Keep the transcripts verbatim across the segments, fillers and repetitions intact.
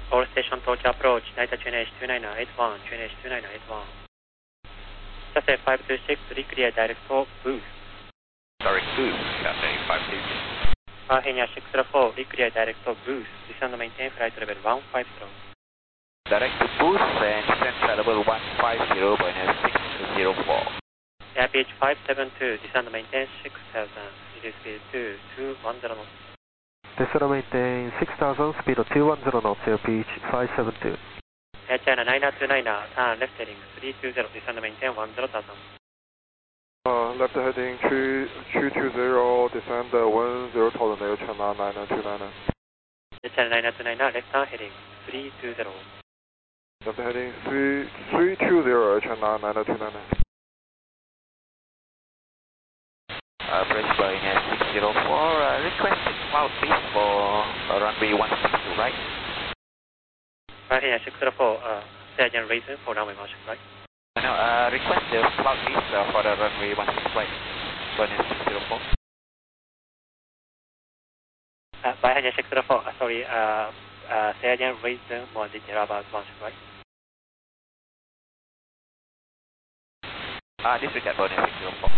All station Tokyo approach, Delta China H two nine eight one, China H two nine eight one. Cathay five two six, reclear direct for booth. Direct booth, Cathay five two six. Bahenia six zero four, reclear direct for booth. Descend and maintain flight level one five zero. Direct to booth and descend flight level one five zero, Bahenia six zero four. Air P H five seven two, descend and maintain six thousand, it is speed two two one zero knots. Descend and maintain six thousand, speed of two one zero knots, Air P H five seven two. Air China nine two nine, turn left heading three two zero, descend and maintain one zero thousand. Uh, left heading three two zero, descend one zero thousand, Air China nine two nine. Air China nine two nine, left turn heading three two zero. Left heading three two zero, Air China nine two nine. Uh, British Bahenia six zero four, uh, requested cloud base for uh, runway one six two, right? Bahenia six zero four, uh, say again reason for runway motion, right? No, uh, request the cloud base uh, for the runway one six right, Bahenia six zero four. Uh, Bahenia six zero four, uh, sorry, uh, uh, say again reason more detail about motion, right? Uh, disregard Bahenia six zero four.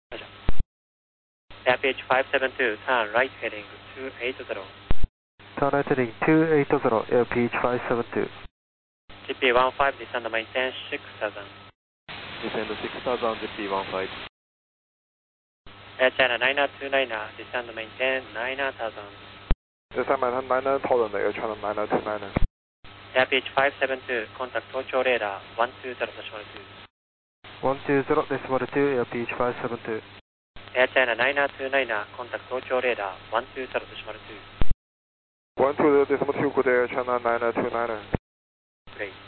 Air P H five seven two, turn right heading two eight zero. Turn right heading two eight zero, Air P H five seven two. G P one five, descend and maintain six thousand. Descend six thousand, G P one five. Air China nine two nine, descend and maintain nine thousand. Descend maintain nine thousand, Air China nine two nine. Air P H five seven two, contact Tokyo radar one two zero decimal two. one two zero decimal two, Air P H five seven two. Air China nine two nine, contact Tokyo radar one two zero decimal two. one two zero decimal two, good Air China nine two nine. Great.